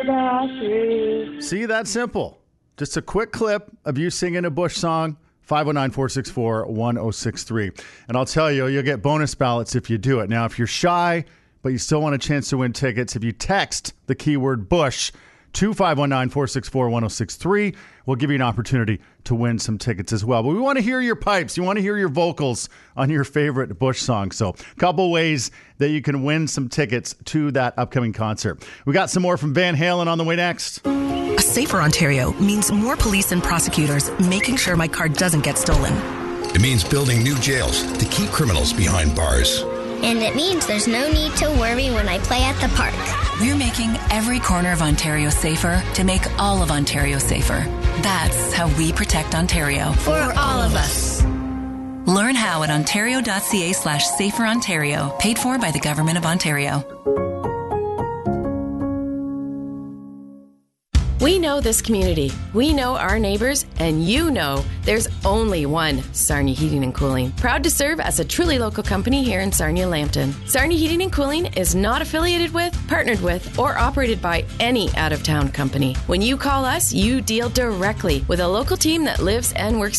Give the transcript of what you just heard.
See, that's simple. Just a quick clip of you singing a Bush song, 519-464-1063. And I'll tell you, you'll get bonus ballots if you do it. Now, if you're shy, but you still want a chance to win tickets, if you text the keyword Bush to 519-464-1063, we'll give you an opportunity to win some tickets as well. But we want to hear your pipes. You want to hear your vocals on your favorite Bush song. So a couple ways that you can win some tickets to that upcoming concert. We got some more from Van Halen on the way next. A safer Ontario means more police and prosecutors making sure my car doesn't get stolen. It means building new jails to keep criminals behind bars. And it means there's no need to worry when I play at the park. We're making every corner of Ontario safer to make all of Ontario safer. That's how we protect Ontario. For all of us. Learn how at ontario.ca/saferontario. Paid for by the Government of Ontario. We know this community. We know our neighbors, and you know there's only one Sarnia Heating and Cooling. Proud to serve as a truly local company here in Sarnia-Lambton. Sarnia Heating and Cooling is not affiliated with, partnered with, or operated by any out-of-town company. When you call us, you deal directly with a local team that lives and works